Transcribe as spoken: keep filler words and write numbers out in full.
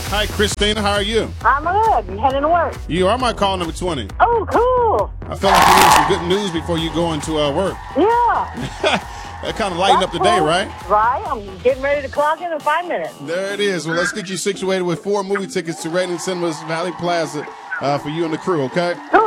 Hi, Christina. How are you? I'm good. I'm heading to work. You are my call number twenty. Oh, cool. I felt like you needed some good news before you go into uh, work. Yeah. That kind of lightened That's up the day, cool. right? Right. I'm getting ready to clock in in five minutes. There it is. Well, let's get you situated with four movie tickets to Reading Cinemas Valley Plaza uh, for you and the crew, okay? Cool.